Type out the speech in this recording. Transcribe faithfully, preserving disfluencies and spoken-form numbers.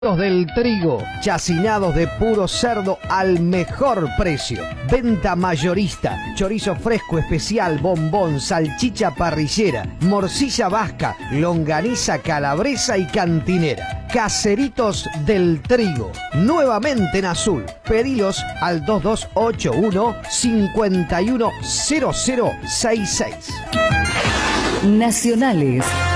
Del trigo, chacinados de puro cerdo al mejor precio. Venta mayorista, chorizo fresco especial, bombón, salchicha parrillera, morcilla vasca, longaniza calabresa y cantinera. Caseritos del Trigo, nuevamente en azul. Pedilos al dos dos ocho uno, cinco uno cero cero seis seis. Nacionales.